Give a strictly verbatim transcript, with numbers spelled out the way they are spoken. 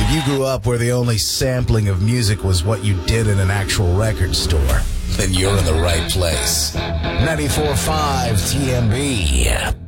If you grew up where the only sampling of music was what you did in an actual record store, then you're in the right place. ninety-four point five T M B.